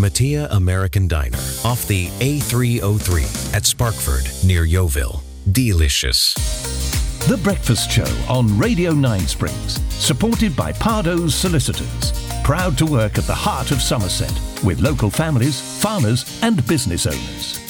Mattia American Diner off the A303 at Sparkford near Yeovil. Delicious. The Breakfast Show on Radio 9 Springs, supported by Pardo's Solicitors. Proud to work at the heart of Somerset with local families, farmers and business owners.